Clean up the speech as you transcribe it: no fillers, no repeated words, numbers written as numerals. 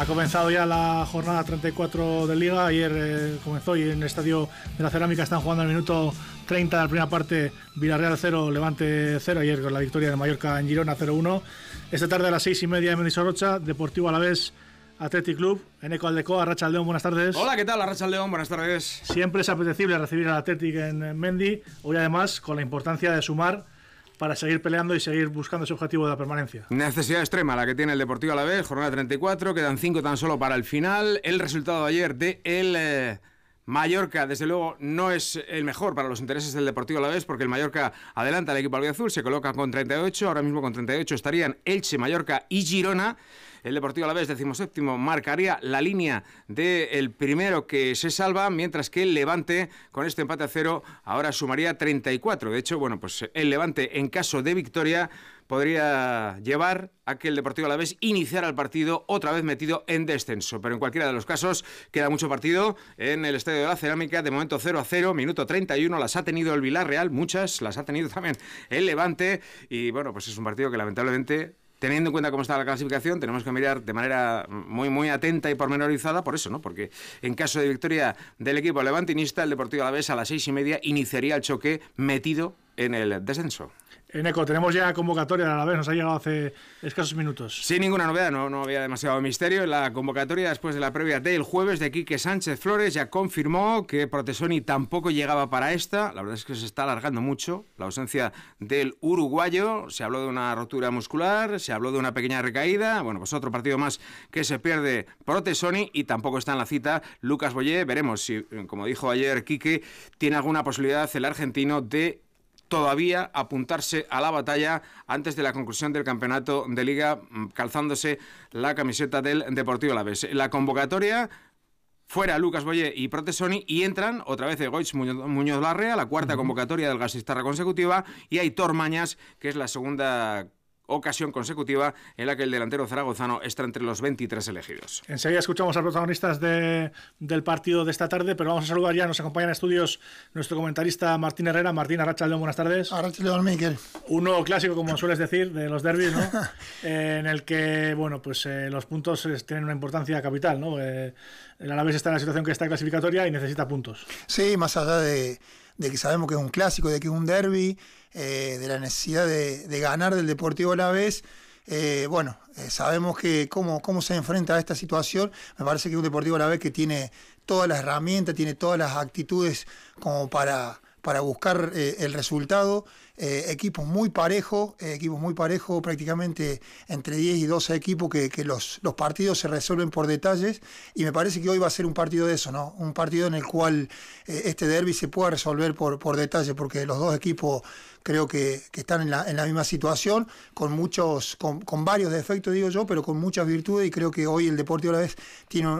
Ha comenzado ya la jornada 34 de Liga. Ayer comenzó y en el Estadio de la Cerámica están jugando el minuto 30 de la primera parte. Villarreal 0, Levante 0. Ayer con la victoria de Mallorca en Girona 0-1. Esta tarde a las 6:30 en Mendizorrocha, Deportivo Alavés Athletic Club. Eneco Aldecoa, Arratsaldeon, buenas tardes. Hola, ¿qué tal? Arratsaldeon, buenas tardes. Siempre es apetecible recibir al Athletic en Mendi. Hoy además con la importancia de sumar para seguir peleando y seguir buscando ese objetivo de la permanencia. Necesidad extrema la que tiene el Deportivo Alavés, jornada 34, quedan 5 tan solo para el final. El resultado de ayer de el Mallorca, desde luego, no es el mejor para los intereses del Deportivo Alavés, porque el Mallorca adelanta al equipo albiazul, se coloca con 38, ahora mismo con 38 estarían Elche, Mallorca y Girona. El Deportivo Alavés, 17º, marcaría la línea del primero que se salva, mientras que el Levante, con este empate a 0, ahora sumaría 34. De hecho, bueno, pues el Levante, en caso de victoria, podría llevar a que el Deportivo Alavés iniciara el partido otra vez metido en descenso. Pero en cualquiera de los casos, queda mucho partido en el Estadio de la Cerámica. De momento 0-0, minuto 31, las ha tenido el Villarreal, muchas, las ha tenido también el Levante. Y bueno, pues es un partido que lamentablemente, teniendo en cuenta cómo está la clasificación, tenemos que mirar de manera muy atenta y pormenorizada por eso, ¿no? Porque en caso de victoria del equipo levantinista, el Deportivo Alavés a las 6:30 iniciaría el choque metido en el descenso. Eneco, tenemos ya convocatoria de Alavés, nos ha llegado hace escasos minutos. Sin ninguna novedad, no había demasiado misterio. La convocatoria después de la previa del jueves de Quique Sánchez Flores ya confirmó que Protesoni tampoco llegaba para esta. La verdad es que se está alargando mucho la ausencia del uruguayo. Se habló de una rotura muscular, se habló de una pequeña recaída. Bueno, pues otro partido más que se pierde Protesoni y tampoco está en la cita Lucas Boyé. Veremos si, como dijo ayer Quique, tiene alguna posibilidad el argentino de todavía apuntarse a la batalla antes de la conclusión del campeonato de Liga, calzándose la camiseta del Deportivo Alavés. La convocatoria, fuera Lucas Boyé y Protesoni, y entran otra vez Egoitz Muñoz Larrea, la cuarta convocatoria del Gasistarra consecutiva, y Aitor Mañas, que es la segunda ocasión consecutiva en la que el delantero zaragozano está entre los 23 elegidos. Enseguida escuchamos a los protagonistas del partido de esta tarde, pero vamos a saludar ya, nos acompaña en estudios nuestro comentarista Martín Herrera. Martín, Arratsaldeon, buenas tardes. Arratsaldeon, Miquel. Un nuevo clásico, como sueles decir, de los derbis, ¿no? En el que, bueno, pues los puntos tienen una importancia capital, ¿no? El Alavés está en la situación que está clasificatoria y necesita puntos. Sí, más allá de que sabemos que es un clásico, de que es un derbi, de la necesidad de ganar del Deportivo Alavés. Sabemos que cómo se enfrenta a esta situación. Me parece que es un Deportivo Alavés que tiene todas las herramientas, tiene todas las actitudes como para buscar el resultado. Equipos muy parejos, prácticamente entre 10 y 12 equipos que los partidos se resuelven por detalles, y me parece que hoy va a ser un partido de eso, ¿no? Un partido en el cual este derbi se pueda resolver por detalle, porque los dos equipos creo que están en la misma situación, con varios defectos, digo yo, pero con muchas virtudes, y creo que hoy el Deportivo Alavés tiene